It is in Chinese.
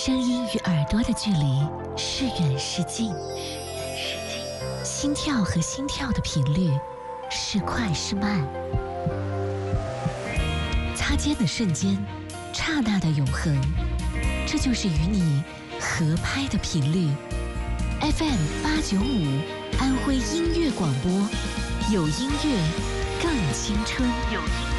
声音与耳朵的距离是远是近，心跳和心跳的频率是快是慢，擦肩的瞬间，刹那的永恒，这就是与你合拍的频率。FM895安徽音乐广播，有音乐更青春。